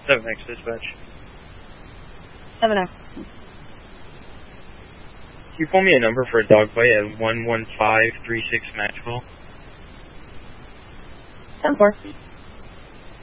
7X dispatch. 7X. Can you pull me a number for a dogfight at 11536 Maxwell? 10-4.